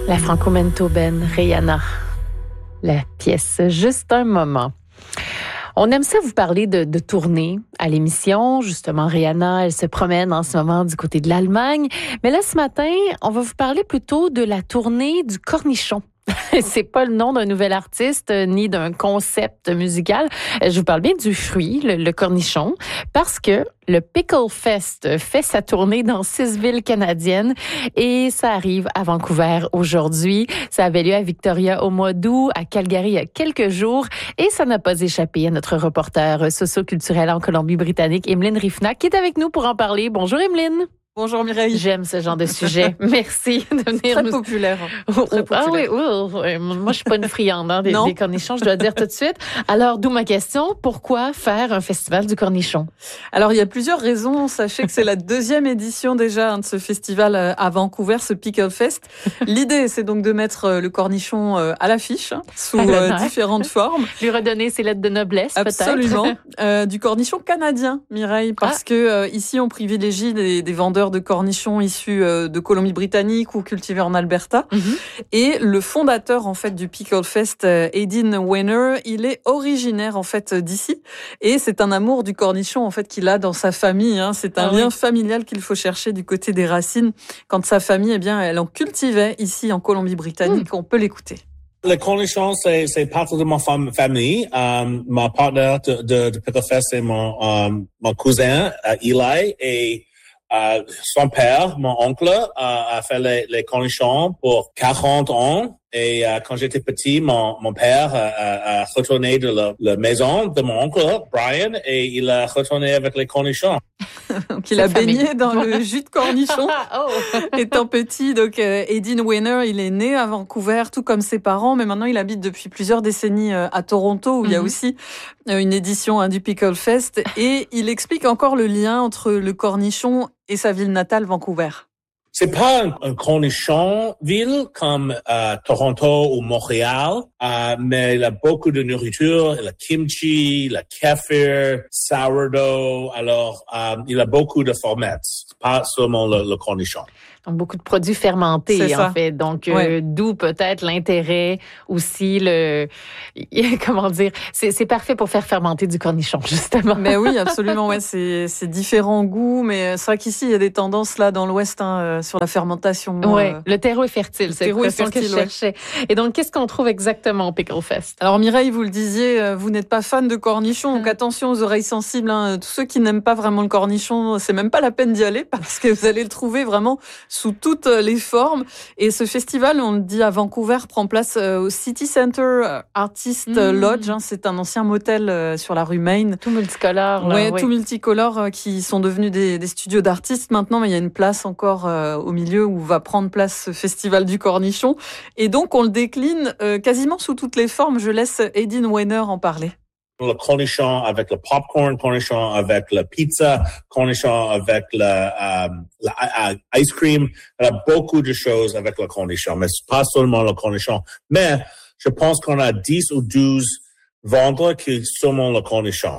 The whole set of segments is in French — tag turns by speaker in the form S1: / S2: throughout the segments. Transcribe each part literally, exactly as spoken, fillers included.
S1: La franco-manitobaine Rihanna. La pièce Juste un moment. On aime ça vous parler de, de tournée à l'émission. Justement, Rihanna, elle se promène en ce moment du côté de l'Allemagne. Mais là, ce matin, on va vous parler plutôt de la tournée du Cornichon. C'est pas le nom d'un nouvel artiste ni d'un concept musical. Je vous parle bien du fruit, le, le cornichon, parce que le Pickle Fest fait sa tournée dans six villes canadiennes et ça arrive à Vancouver aujourd'hui. Ça avait lieu à Victoria au mois d'août, à Calgary il y a quelques jours et ça n'a pas échappé à notre reporter socio-culturel en Colombie-Britannique, Emeline Riffnac, qui est avec nous pour en parler. Bonjour Emeline.
S2: Bonjour Mireille.
S1: J'aime ce genre de sujet. Merci de venir
S2: Très
S1: nous...
S2: populaire.
S1: Oh,
S2: Très populaire.
S1: Ah oui, oui, oui. Moi, je suis pas une friande hein, des, des cornichons, je dois dire tout de suite. Alors, d'où ma question, pourquoi faire un festival du cornichon?
S2: Alors, il y a plusieurs raisons. Sachez que c'est la deuxième édition déjà hein, de ce festival à Vancouver, ce Pickle Fest. L'idée, c'est donc de mettre le cornichon à l'affiche, hein, sous euh, différentes formes.
S1: Lui redonner ses lettres de noblesse, peut-être.
S2: Absolument. Euh, du cornichon canadien, Mireille, parce ah. que euh, ici, on privilégie des, des vendeurs de cornichons issus de Colombie-Britannique ou cultivés en Alberta. Mm-hmm. Et le fondateur, en fait, du Pickle Fest, Aidyn Weiner, il est originaire, en fait, d'ici. Et c'est un amour du cornichon, en fait, qu'il a dans sa famille. Hein. C'est un ah, lien oui. familial qu'il faut chercher du côté des racines. Quand sa famille, eh bien, elle en cultivait ici, en Colombie-Britannique. Mm. On peut l'écouter.
S3: Le cornichon, c'est, c'est partie de ma famille. Um, mon partenaire de, de, de Pickle Fest, c'est mon, um, mon cousin, uh, Eli, et Uh, son père, mon oncle, uh, a fait les, les cornichons pour quarante ans. Et uh, quand j'étais petit, mon, mon père uh, a, a retourné de la, la maison de mon oncle, Brian, et il a retourné avec les cornichons.
S2: Donc, il a baigné dans le jus de cornichon oh. étant petit. Donc, euh, Aidyn Weiner, il est né à Vancouver, tout comme ses parents, mais maintenant, il habite depuis plusieurs décennies euh, à Toronto, où mm-hmm. il y a aussi euh, une édition hein, du Pickle Fest. Et il explique encore le lien entre le cornichon et sa ville natale, Vancouver.
S3: C'est pas un, un cornichon-ville comme euh, Toronto ou Montréal, euh, mais il a beaucoup de nourriture, le kimchi, le kefir, sourdough, alors euh, il a beaucoup de formats, pas seulement le, le cornichon.
S1: Donc, beaucoup de produits fermentés,
S2: c'est
S1: en
S2: ça.
S1: fait. Donc,
S2: ouais.
S1: euh, d'où peut-être l'intérêt aussi, le, comment dire, c'est, c'est parfait pour faire fermenter du cornichon, justement.
S2: Mais oui, absolument, ouais, c'est, c'est différents goûts, mais c'est vrai qu'ici, il y a des tendances, là, dans l'Ouest, hein, sur la fermentation.
S1: Oui,
S2: euh...
S1: le terreau est fertile, c'est
S2: le
S1: l'expression que je cherchais. Ouais. Et donc, qu'est-ce qu'on trouve exactement au Pickle Fest?
S2: Alors, Mireille, vous le disiez, vous n'êtes pas fan de cornichons, donc attention aux oreilles sensibles, hein. Tous ceux qui n'aiment pas vraiment le cornichon, c'est même pas la peine d'y aller, parce que vous allez le trouver vraiment sous toutes les formes. Et ce festival, on le dit à Vancouver, prend place au City Center Artist mmh. Lodge. Hein, c'est un ancien motel sur la rue Main.
S1: Tout multicolore. Là,
S2: ouais,
S1: oui,
S2: tout multicolore, qui sont devenus des, des studios d'artistes maintenant, mais il y a une place encore euh, au milieu où va prendre place ce festival du cornichon. Et donc, on le décline euh, quasiment sous toutes les formes. Je laisse Aidyn Weiner en parler.
S3: Le cornichon avec le popcorn, cornichon avec la pizza, cornichon avec le euh, l'ice cream. Il y a beaucoup de choses avec le cornichon, mais c'est pas seulement le cornichon. Mais je pense qu'on a dix ou douze vendeurs qui sont seulement le cornichon.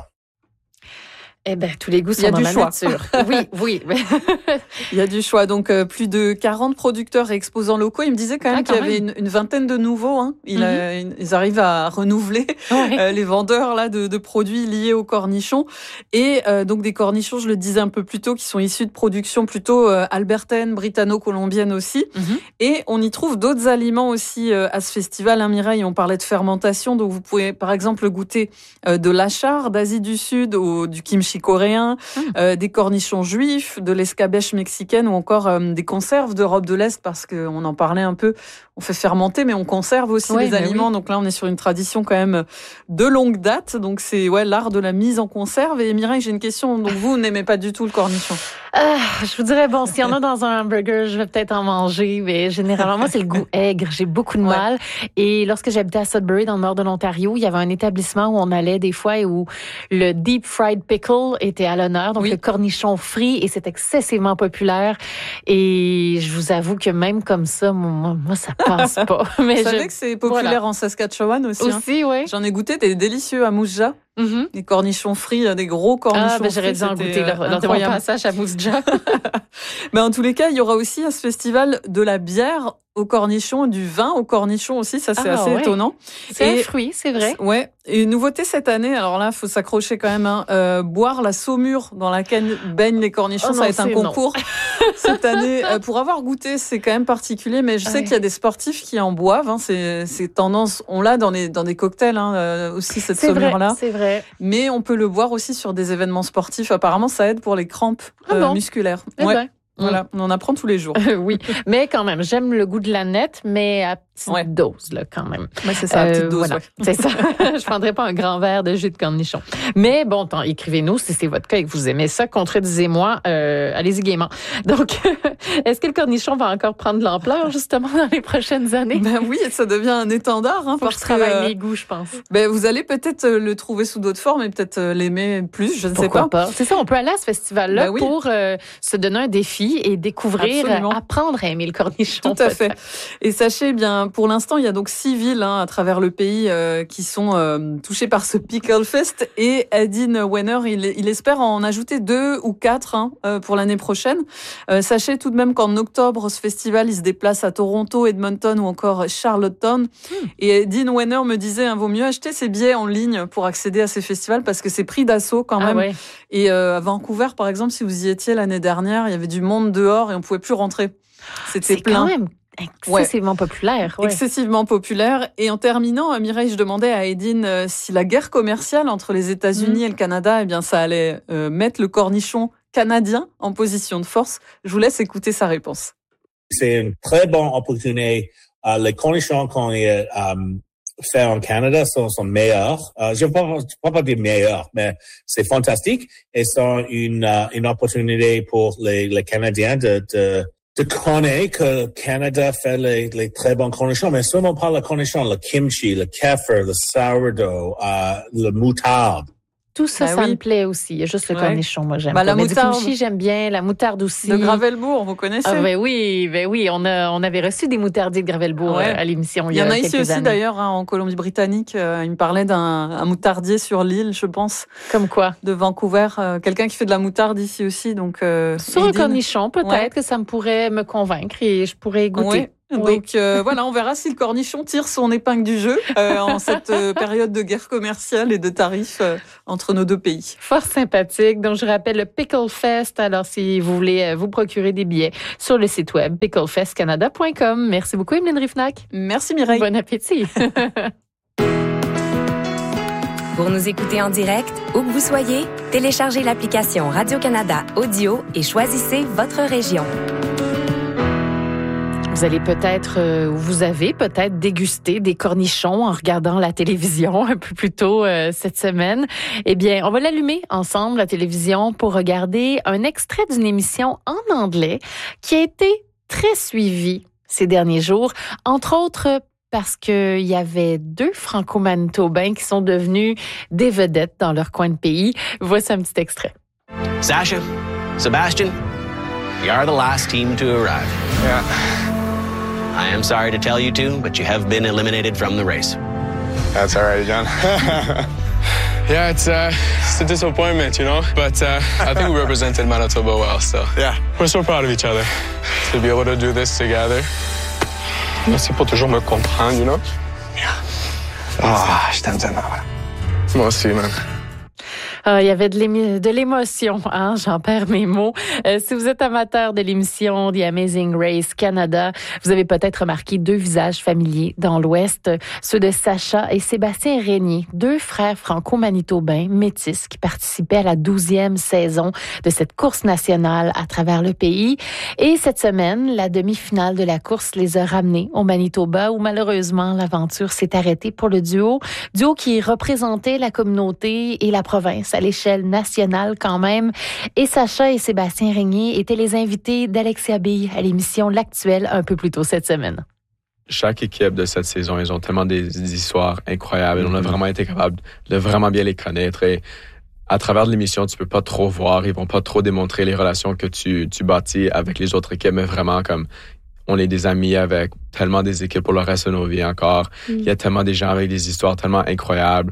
S1: Eh ben, tous les goûts sont dans la
S2: choix.
S1: nature. Oui, oui.
S2: Il y a du choix. Donc, euh, plus de quarante producteurs et exposants locaux. Il me disait quand même ah, quand qu'il y même. avait une, une vingtaine de nouveaux. Hein. Il mm-hmm. a, ils arrivent à renouveler ouais. euh, les vendeurs là de, de produits liés aux cornichons. Et euh, donc, des cornichons, je le disais un peu plus tôt, qui sont issus de productions plutôt euh, albertaines, britanno-colombiennes aussi. Mm-hmm. Et on y trouve d'autres aliments aussi euh, à ce festival. Hein, Mireille, on parlait de fermentation. Donc, vous pouvez, par exemple, goûter euh, de l'achar d'Asie du Sud ou du kimchi coréen, mmh. euh, des cornichons juifs, de l'escabèche mexicaine ou encore euh, des conserves d'Europe de l'Est parce qu'on en parlait un peu. On fait fermenter, mais on conserve aussi ouais, les aliments. Oui. Donc là, on est sur une tradition quand même de longue date. Donc c'est ouais l'art de la mise en conserve. Et Mireille, j'ai une question. Donc vous n'aimez pas du tout le cornichon?
S1: Ah, je vous dirais, bon, s'il y en a dans un hamburger, je vais peut-être en manger, mais généralement, moi, c'est le goût aigre. J'ai beaucoup de ouais. mal. Et lorsque j'habitais à Sudbury, dans le nord de l'Ontario, il y avait un établissement où on allait des fois et où le deep fried pickle était à l'honneur, donc oui. le cornichon frit, et c'est excessivement populaire. Et je vous avoue que même comme ça, moi, moi ça passe pas.
S2: Mais vous savez je... que c'est populaire voilà. en Saskatchewan aussi.
S1: Aussi,
S2: hein.
S1: oui.
S2: J'en ai goûté, des délicieux à Moose Jaw. Mm-hmm. Des cornichons frits, des gros cornichons
S1: ah, ben, j'aurais
S2: frits.
S1: J'aurais dû en goûter leur, leur ton passage à Mousja.
S2: Mais en tous les cas, il y aura aussi à ce festival de la bière au cornichon, du vin au cornichon aussi, ça c'est ah, assez ouais. étonnant.
S1: C'est et, un fruit, c'est vrai.
S2: Ouais. Et une nouveauté cette année, alors là, il faut s'accrocher quand même, hein, euh, boire la saumure dans laquelle baignent les cornichons, oh ça non, va être un concours cette année. Euh, pour avoir goûté, c'est quand même particulier, mais je sais ouais. qu'il y a des sportifs qui en boivent. Hein, c'est, c'est tendance, on l'a dans les dans des cocktails hein, euh, aussi cette
S1: c'est
S2: saumure-là.
S1: Vrai, c'est vrai.
S2: Mais on peut le boire aussi sur des événements sportifs. Apparemment, ça aide pour les crampes
S1: ah
S2: euh,
S1: bon.
S2: musculaires.
S1: Eh
S2: ouais.
S1: ben.
S2: Voilà, on en apprend tous les jours.
S1: Euh, oui, mais quand même, j'aime le goût de la nette, mais à petite ouais. dose, là, quand même.
S2: Oui, c'est ça, à petite dose,
S1: euh, voilà.
S2: ouais.
S1: C'est ça. Je prendrais pas un grand verre de jus de cornichon. Mais bon, tant, écrivez-nous si c'est votre cas et que vous aimez ça. Contredisez-moi. Euh, allez-y gaiement. Donc, est-ce que le cornichon va encore prendre de l'ampleur, justement, dans les prochaines années?
S2: Ben oui, ça devient un étendard. Hein,
S1: Faut
S2: parce
S1: que je travaille
S2: que,
S1: mes goûts, je pense.
S2: Ben, vous allez peut-être le trouver sous d'autres formes et peut-être l'aimer plus, je ne
S1: Pourquoi
S2: sais pas.
S1: pas. C'est ça, on peut aller à ce festival-là ben oui. pour euh, se donner un défi et découvrir
S2: Absolument.
S1: apprendre à aimer le cornichon.
S2: Tout à fait. Et sachez bien, pour l'instant, il y a donc six villes hein, à travers le pays euh, qui sont euh, touchées par ce Pickle Fest. Et Adine Wenner, il, il espère en ajouter deux ou quatre hein, euh, pour l'année prochaine. Euh, sachez tout de même qu'en octobre, ce festival, il se déplace à Toronto, Edmonton ou encore Charlottetown. Hmm. Et Adine Wenner me disait, hein, vaut mieux acheter ses billets en ligne pour accéder à ces festivals parce que c'est pris d'assaut quand même.
S1: Ah ouais.
S2: Et euh, à Vancouver, par exemple, si vous y étiez l'année dernière, il y avait du monde dehors et on pouvait plus rentrer. C'était
S1: c'est
S2: plein.
S1: Quand même excessivement ouais. populaire. Ouais.
S2: Excessivement populaire. Et en terminant, Mireille, je demandais à Edine euh, si la guerre commerciale entre les États-Unis mmh. et le Canada, eh bien, ça allait euh, mettre le cornichon canadien en position de force. Je vous laisse écouter sa réponse.
S3: C'est une très bonne opportunité. Uh, les cornichons qu'on est um, fait en Canada sont, sont meilleurs. Uh, je ne peux pas dire meilleurs, mais c'est fantastique et sont une, uh, une opportunité pour les, les Canadiens de, de de connaître que le Canada fait les, les très bons cornichons, mais seulement pas le cornichon, le kimchi, le kefir, le sourdough, uh, le moutarde.
S1: Tout ça,
S2: bah
S1: ça
S2: oui.
S1: me plaît aussi. Il y a juste le ouais. cornichon, moi, j'aime
S2: bah,
S1: pas.
S2: La
S1: mais
S2: moutarde.
S1: Du kimchi, j'aime bien. La moutarde aussi.
S2: De Gravelbourg, vous connaissez?
S1: Ah, ben oui, ben oui. On a, on avait reçu des moutardiers de Gravelbourg ouais. à l'émission il y a quelques années.
S2: Il y en a ici aussi, d'ailleurs, hein, en Colombie-Britannique. Euh, il me parlait d'un un moutardier sur l'île, je pense.
S1: Comme quoi?
S2: De Vancouver. Euh, quelqu'un qui fait de la moutarde ici aussi, donc, euh,
S1: sur Edine. Un cornichon, peut-être ouais. que ça me pourrait me convaincre et je pourrais goûter.
S2: Ouais.
S1: Oui.
S2: Donc euh, voilà, on verra si le cornichon tire son épingle du jeu euh, en cette euh, période de guerre commerciale et de tarifs euh, entre nos deux pays.
S1: Fort sympathique. Donc je rappelle le Pickle Fest. Alors si vous voulez euh, vous procurer des billets sur le site web pickle fest canada point com. Merci beaucoup Emeline Rifnac.
S2: Merci Mireille.
S1: Bon appétit.
S4: Pour nous écouter en direct, où que vous soyez, téléchargez l'application Radio-Canada Audio et choisissez votre région.
S1: Vous allez peut-être, euh, vous avez peut-être dégusté des cornichons en regardant la télévision un peu plus tôt euh, cette semaine. Eh bien, on va l'allumer ensemble, la télévision, pour regarder un extrait d'une émission en anglais qui a été très suivie ces derniers jours, entre autres parce qu'il y avait deux franco-manitobains qui sont devenus des vedettes dans leur coin de pays. Voici un petit extrait.
S5: Sasha, Sebastian, we are the last team to arrive.
S6: Yeah.
S5: I am sorry to tell you two, but you have been eliminated from the race.
S6: That's all right, John. Yeah, it's, uh, it's a disappointment, you know? But uh, I think we represented Manitoba well, so yeah, we're so proud of each other to be able to do this together. Merci pour toujours me comprendre, you know?
S5: Yeah. Oh, je t'aime tellement.
S6: Moi aussi, man.
S1: Ah, il y avait de l'émotion, hein? J'en perds mes mots. Euh, si vous êtes amateur de l'émission The Amazing Race Canada, vous avez peut-être remarqué deux visages familiers dans l'Ouest, ceux de Sacha et Sébastien Régnier, deux frères franco-manitobains métis qui participaient à la douzième saison de cette course nationale à travers le pays. Et cette semaine, la demi-finale de la course les a ramenés au Manitoba où malheureusement l'aventure s'est arrêtée pour le duo. Duo qui représentait la communauté et la province à l'échelle nationale quand même. Et Sacha et Sébastien Régnier étaient les invités d'Alexia Bille à l'émission L'Actuel un peu plus tôt cette semaine.
S6: Chaque équipe de cette saison, ils ont tellement des, des histoires incroyables. Mm-hmm. On a vraiment été capable de vraiment bien les connaître. Et à travers l'émission, tu peux pas trop voir, ils vont pas trop démontrer les relations que tu, tu bâtis avec les autres équipes, mais vraiment comme on est des amis avec tellement des équipes pour le reste de nos vies encore. Mm. Il y a tellement des gens avec des histoires tellement incroyables.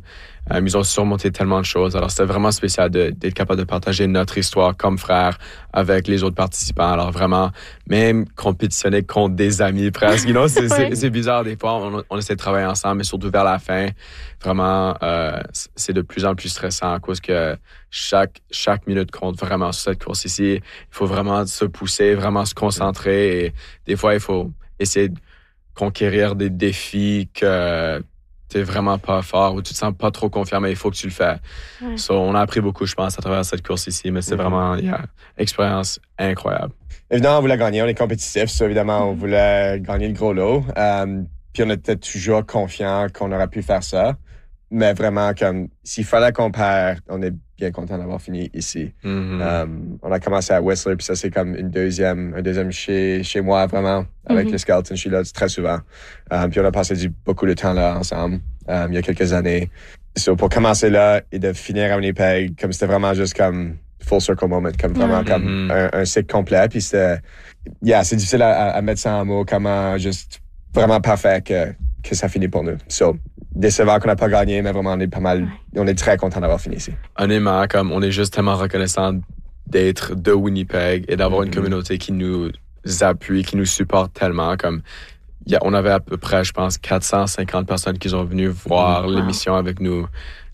S6: Euh, ils ont surmonté tellement de choses. Alors, c'était vraiment spécial de, d'être capable de partager notre histoire comme frères avec les autres participants. Alors, vraiment, même compétitionner contre des amis presque. You know, c'est, c'est, c'est bizarre des fois. On, on essaie de travailler ensemble, mais surtout vers la fin, vraiment, euh, c'est de plus en plus stressant à cause que chaque, chaque minute compte vraiment sur cette course ici. Il faut vraiment se pousser, vraiment se concentrer. Et des fois, il faut essayer de conquérir des défis que t'es vraiment pas fort ou tu te sens pas trop confiant, mais il faut que tu le fasses. Ouais. So, on a appris beaucoup, je pense, à travers cette course ici, mais c'est mm-hmm. vraiment une yeah, expérience incroyable.
S7: Évidemment, on voulait gagner, on est compétitif, so, évidemment, on voulait gagner le gros lot. Um, puis on était toujours confiant qu'on aurait pu faire ça. Mais vraiment, comme s'il fallait qu'on perd, on est bien content d'avoir fini ici. Mm-hmm. Um, on a commencé à Whistler, puis ça, c'est comme une deuxième, un deuxième chez, chez moi, vraiment, avec mm-hmm. les Skeletons. Je suis là très souvent. Um, puis on a passé du, beaucoup de temps là ensemble, um, il y a quelques années. So, pour commencer là et de finir à Winnipeg, comme c'était vraiment juste comme full circle moment, comme vraiment mm-hmm. comme un, un cycle complet. Puis c'était, yeah, c'est difficile à, à mettre ça en mots, comment juste vraiment parfait que, que ça finit pour nous. So, décevant qu'on n'a pas gagné, mais vraiment, on est pas mal, on est très content d'avoir fini ici.
S6: Honnêtement, comme on est juste tellement reconnaissant d'être de Winnipeg et d'avoir mm-hmm. une communauté qui nous appuie, qui nous supporte tellement. Comme, y a, on avait à peu près, je pense, quatre cent cinquante personnes qui sont venues voir mm-hmm. l'émission avec nous.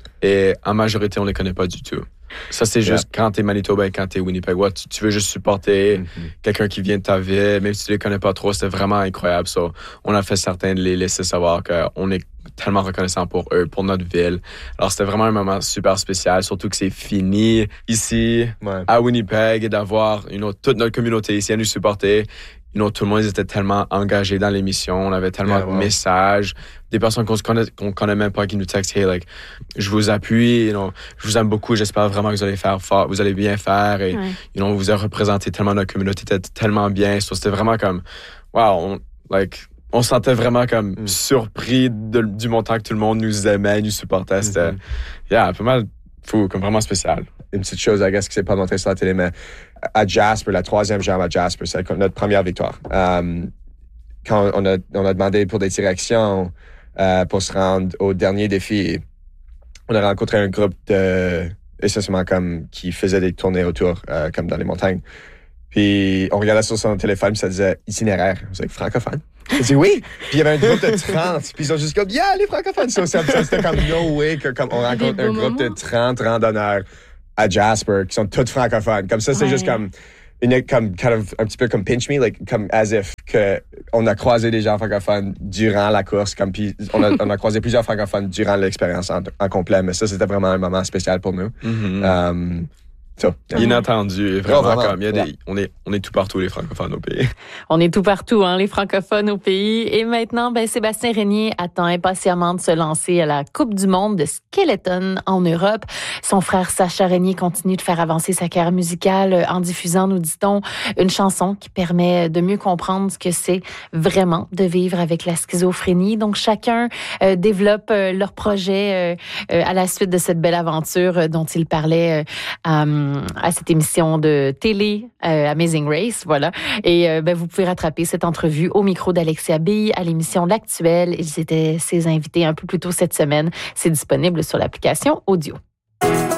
S6: Et en majorité, on les connaît pas du tout. Ça, c'est juste yeah. quand t'es Manitoba et quand t'es Winnipeg. Ouais, tu, tu veux juste supporter mm-hmm. quelqu'un qui vient de ta ville, même si tu les connais pas trop. C'était vraiment incroyable. So, on a fait certain de les laisser savoir qu'on est tellement reconnaissant pour eux, pour notre ville. Alors, c'était vraiment un moment super spécial, surtout que c'est fini ici, ouais. à Winnipeg, et d'avoir you know, toute notre communauté ici à nous supporter. You know, tout le monde était tellement engagé dans l'émission. On avait tellement yeah, de wow. messages. Des personnes qu'on ne connaît, qu'on connaît même pas qui nous textent « Hey, like, je vous appuie. You know, je vous aime beaucoup. J'espère vraiment que vous allez faire fort. Vous allez bien faire. » Et ouais. you know, vous avez représenté tellement notre communauté. C'était tellement bien. So, c'était vraiment comme... Wow, on, like... On se sentait vraiment comme mm. surpris de, du montant que tout le monde nous aimait, nous supportait. C'était, mm-hmm. yeah, pas mal fou, comme vraiment spécial.
S7: Une petite chose, I guess, qui s'est pas montrée sur la télé, mais à Jasper, la troisième jambe à Jasper, c'est notre première victoire. Um, quand on a, on a demandé pour des directions uh, pour se rendre au dernier défi, on a rencontré un groupe de, essentiellement comme, qui faisait des tournées autour, uh, comme dans les montagnes. Puis on regardait sur son téléphone, puis ça disait itinéraire. On disait francophone. J'ai dit oui. Puis il y avait un groupe de trente. Puis ils ont juste comme, yeah, les francophones. So, c'était comme no way que comme on rencontre un groupe de trente randonneurs à Jasper qui sont tous francophones. Comme ça, c'est ouais. juste comme, une, comme kind of, un petit peu comme pinch me, like, comme as if que on a croisé des gens francophones durant la course. Comme, puis on a, on a croisé plusieurs francophones durant l'expérience en, en complet. Mais ça, c'était vraiment un moment spécial pour nous.
S6: Mm-hmm.
S7: Um, So,
S6: inattendu, vraiment, vraiment comme il y a des, ouais. on est, on est tout partout les francophones au pays.
S1: On est tout partout, hein, les francophones au pays. Et maintenant, ben Sébastien Régnier attend impatiemment de se lancer à la Coupe du monde de skeleton en Europe. Son frère Sacha Régnier continue de faire avancer sa carrière musicale en diffusant, nous dit-on, une chanson qui permet de mieux comprendre ce que c'est vraiment de vivre avec la schizophrénie. Donc chacun euh, développe euh, leur projet euh, euh, à la suite de cette belle aventure euh, dont il parlait. Euh, à cette émission de télé euh, Amazing Race, voilà. Et euh, ben, vous pouvez rattraper cette entrevue au micro d'Alexia Bille à l'émission L'Actuel. Ils étaient ses invités un peu plus tôt cette semaine. C'est disponible sur l'application Audio.